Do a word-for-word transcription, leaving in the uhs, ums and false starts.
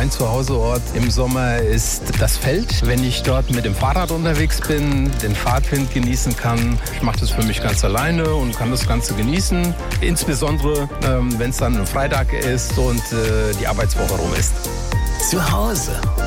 Mein Zuhauseort im Sommer ist das Feld. Wenn ich dort mit dem Fahrrad unterwegs bin, den Fahrtwind genießen kann, ich mache das für mich ganz alleine und kann das Ganze genießen. Insbesondere, ähm, wenn es dann ein Freitag ist und äh, die Arbeitswoche rum ist. Zu Hause